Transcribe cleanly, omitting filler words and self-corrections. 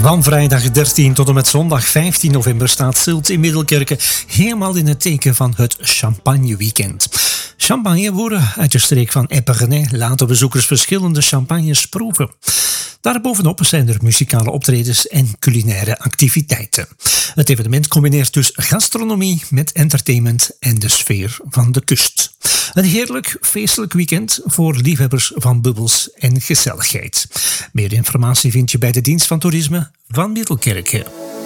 Van vrijdag 13 tot en met zondag 15 november staat Zilt in Middelkerke helemaal in het teken van het Champagne Weekend. Champagneboeren uit de streek van Epernay laten bezoekers verschillende champagnes proeven. Daarbovenop zijn er muzikale optredens en culinaire activiteiten. Het evenement combineert dus gastronomie met entertainment en de sfeer van de kust. Een heerlijk feestelijk weekend voor liefhebbers van bubbels en gezelligheid. Meer informatie vind je bij de dienst van toerisme van Middelkerke.